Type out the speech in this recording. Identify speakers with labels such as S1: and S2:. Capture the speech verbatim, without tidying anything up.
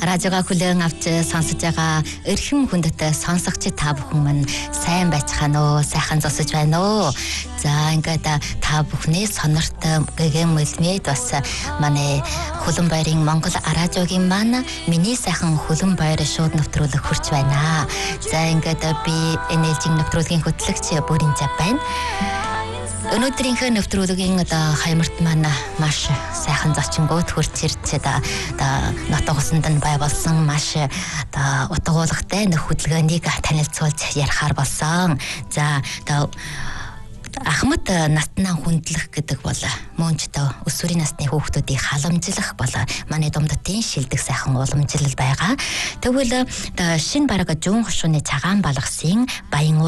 S1: радиога хүлээн авч сонсож байгаа эрхэм хүндэт сонсогч та бүхэн мань сайн байцгаана уу? Сайхан зогсож байна уу? За ингээд та бүхний сонорт гэгэн мэлмэд бас манай Хөлбөмбөөрийн Монгол радиогийн маань миний сайхан Хөлбөмбөөр шууд нэвтрүүлэг хүрч байна. За ингээд би энэжин нэвтрүүлгийн хөтлөгч Бүрийн Зав байна. Өнөөдрийнхөө нэвтрүүлгийн одоо хаймарт маань маш сайхан зочингууд хурц ирж одоо нотго хусанд нь бай болсон маш одоо утгуулагтай нөх хөдөлгөөнийг танилцуулж ярихаар болсон. За одоо Ахмад наснаа хүндлэх гэдэг бол мөн ч одоо өсвөрийн насны хүүхдүүдийг халамжлах бол манай Думдатын шилдэг сайхан уламжлал байгаа. Тэгвэл одоо шинэ бараг жуун хошууны цагаан балгасын баян